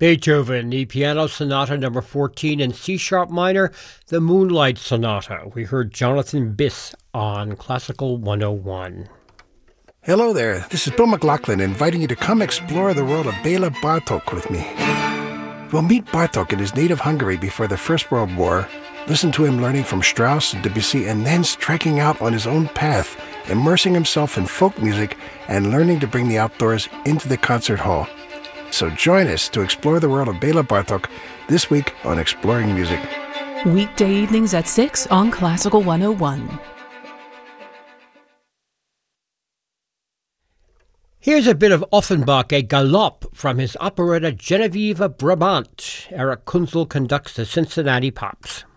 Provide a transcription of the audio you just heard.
Beethoven, the Piano Sonata number 14 in C-sharp minor, the Moonlight Sonata. We heard Jonathan Biss on Classical 101. Hello there, this is Bill McLaughlin inviting you to come explore the world of Bela Bartok with me. We'll meet Bartok in his native Hungary before the First World War, listen to him learning from Strauss and Debussy, and then striking out on his own path, immersing himself in folk music and learning to bring the outdoors into the concert hall. So join us to explore the world of Bela Bartok this week on Exploring Music. Weekday evenings at 6 on Classical 101. Here's a bit of Offenbach, a galop from his operetta Genevieve Brabant. Eric Kunzel conducts the Cincinnati Pops.